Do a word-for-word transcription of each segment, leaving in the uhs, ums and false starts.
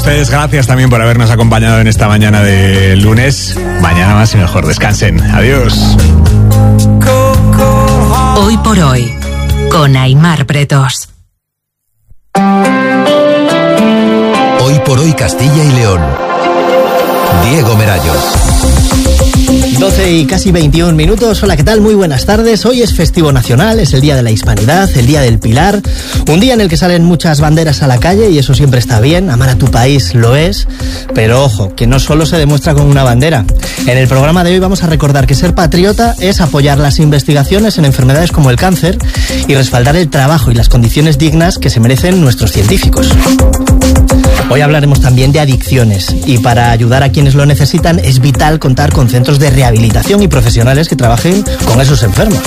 ustedes, gracias también por habernos acompañado en esta mañana de lunes. Mañana más y mejor. Descansen. Adiós. Hoy por hoy, con Aimar Pretos. Hoy por hoy, Castilla y León. Diego Merayo. doce y casi veintiún minutos. Hola, ¿qué tal? Muy buenas tardes. Hoy es festivo nacional, es el Día de la Hispanidad, el Día del Pilar, un día en el que salen muchas banderas a la calle y eso siempre está bien. Amar a tu país lo es, pero ojo, que no solo se demuestra con una bandera. En el programa de hoy vamos a recordar que ser patriota es apoyar las investigaciones en enfermedades como el cáncer y respaldar el trabajo y las condiciones dignas que se merecen nuestros científicos. Hoy hablaremos también de adicciones y para ayudar a quienes lo necesitan es vital contar con centros de rehabilitación y profesionales que trabajen con esos enfermos.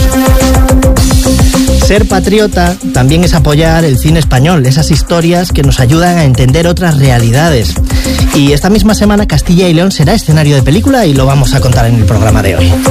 Ser patriota también es apoyar el cine español, esas historias que nos ayudan a entender otras realidades. Y esta misma semana Castilla y León será escenario de película y lo vamos a contar en el programa de hoy.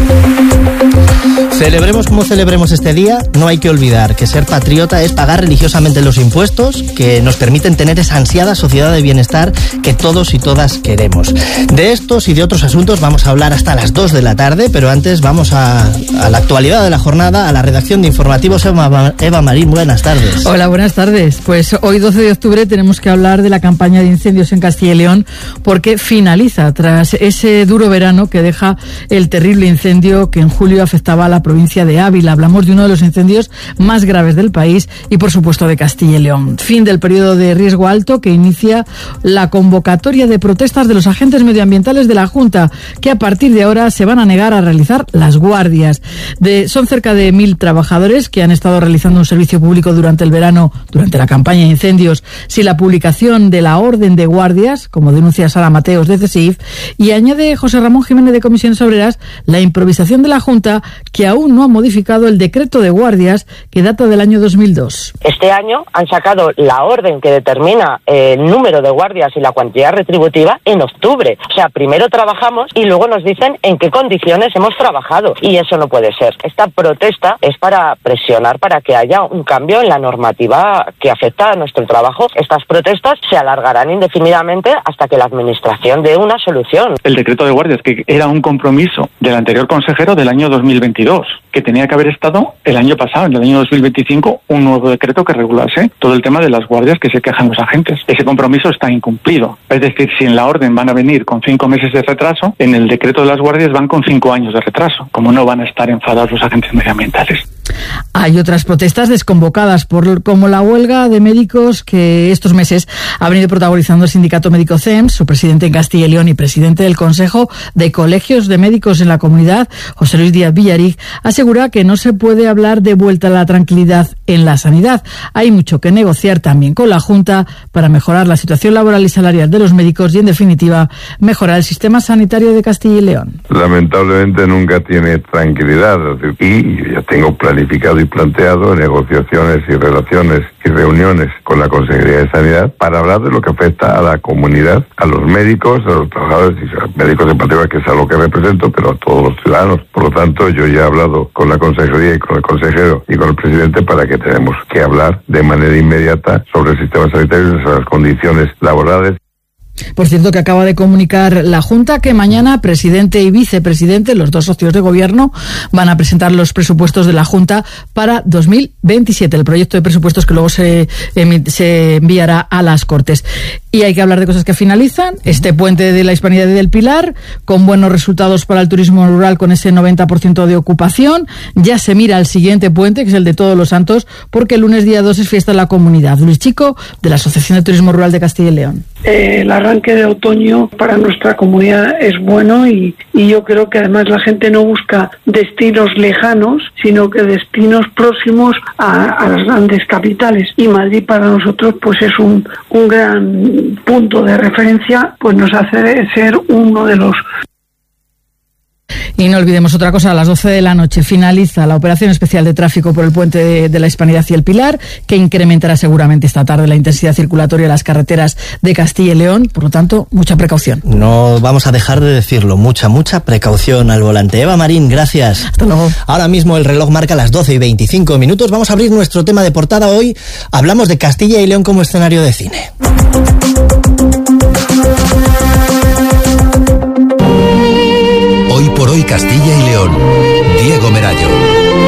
Celebremos como celebremos este día, no hay que olvidar que ser patriota es pagar religiosamente los impuestos que nos permiten tener esa ansiada sociedad de bienestar que todos y todas queremos. De estos y de otros asuntos vamos a hablar hasta las dos de la tarde, pero antes vamos a, a la actualidad de la jornada, a la redacción de informativos. Eva, Eva Marín, buenas tardes. Hola, buenas tardes. Pues hoy doce de octubre tenemos que hablar de la campaña de incendios en Castilla y León porque finaliza tras ese duro verano que deja el terrible incendio que en julio afectaba a la provincia de Ávila. Hablamos de uno de los incendios más graves del país y, por supuesto, de Castilla y León. Fin del periodo de riesgo alto que inicia la convocatoria de protestas de los agentes medioambientales de la Junta, que a partir de ahora se van a negar a realizar las guardias. De, son cerca de mil trabajadores que han estado realizando un servicio público durante el verano, durante la campaña de incendios, sin la publicación de la orden de guardias, como denuncia Sara Mateos de CESIF, y añade José Ramón Jiménez de Comisiones Obreras la improvisación de la Junta, que aún no ha modificado el decreto de guardias que data del año dos mil dos. Este año han sacado la orden que determina el número de guardias y la cuantía retributiva en octubre. O sea, primero trabajamos y luego nos dicen en qué condiciones hemos trabajado. Y eso no puede ser. Esta protesta es para presionar para que haya un cambio en la normativa que afecta a nuestro trabajo. Estas protestas se alargarán indefinidamente hasta que la administración dé una solución. El decreto de guardias, que era un compromiso del anterior consejero del año dos mil veintidós, que tenía que haber estado el año pasado, en el año dos mil veinticinco, un nuevo decreto que regulase todo el tema de las guardias que se quejan los agentes. Ese compromiso está incumplido. Es decir, si en la orden van a venir con cinco meses de retraso, en el decreto de las guardias van con cinco años de retraso. Como no van a estar enfadados los agentes medioambientales. Hay otras protestas desconvocadas, por, como la huelga de médicos que estos meses ha venido protagonizando el sindicato médico C E M S, su presidente en Castilla y León y presidente del Consejo de Colegios de Médicos en la comunidad, José Luis Díaz Villarig, asegura que no se puede hablar de vuelta a la tranquilidad en la sanidad. Hay mucho que negociar también con la Junta para mejorar la situación laboral y salarial de los médicos y, en definitiva, mejorar el sistema sanitario de Castilla y León. Lamentablemente nunca tiene tranquilidad, y ya tengo planificado y planteado negociaciones y relaciones y reuniones con la Consejería de Sanidad para hablar de lo que afecta a la comunidad, a los médicos, a los trabajadores y a los médicos en particular, que es a lo que represento, pero a todos los ciudadanos. Por lo tanto, yo ya he hablado con la Consejería y con el consejero y con el presidente para que tenemos que hablar de manera inmediata sobre el sistema sanitario y sobre las condiciones laborales. Por cierto, que acaba de comunicar la Junta que mañana presidente y vicepresidente, los dos socios de gobierno, van a presentar los presupuestos de la Junta para dos mil veintisiete, el proyecto de presupuestos que luego se, se enviará a las Cortes. Y hay que hablar de cosas que finalizan. Este puente de la Hispanidad y del Pilar, con buenos resultados para el turismo rural, con ese noventa por ciento de ocupación. Ya se mira al siguiente puente, que es el de Todos los Santos, porque el lunes día dos es fiesta en la comunidad. Luis Chico, de la Asociación de Turismo Rural de Castilla y León. Eh, el arranque de otoño para nuestra comunidad es bueno y, y yo creo que además la gente no busca destinos lejanos, sino que destinos próximos a, a las grandes capitales. Y Madrid para nosotros pues es un, un gran punto de referencia, pues nos hace ser uno de los. Y no olvidemos otra cosa, a las doce de la noche finaliza la operación especial de tráfico por el puente de, de la Hispanidad y el Pilar, que incrementará seguramente esta tarde la intensidad circulatoria de las carreteras de Castilla y León. Por lo tanto, mucha precaución. No vamos a dejar de decirlo, mucha, mucha precaución al volante. Eva Marín, gracias. Hasta luego. Ahora mismo el reloj marca las doce y veinticinco minutos. Vamos a abrir nuestro tema de portada hoy. Hablamos de Castilla y León como escenario de cine. Castilla y León, Diego Merayo.